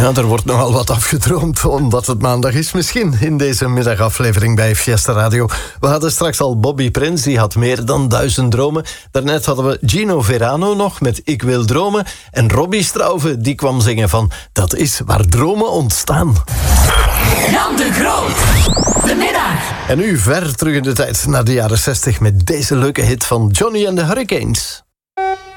Ja, er wordt nogal wat afgedroomd, omdat het maandag is. Misschien in deze middagaflevering bij Fiesta Radio. We hadden straks al Bobby Prins, die had meer dan 1000 dromen. Daarnet hadden we Gino Verano nog met Ik wil dromen. En Robbie Strauve, die kwam zingen van Dat is waar dromen ontstaan. Jan de Groot, de middag. En nu ver terug in de tijd, naar de jaren 60... met deze leuke hit van Johnny and the Hurricanes.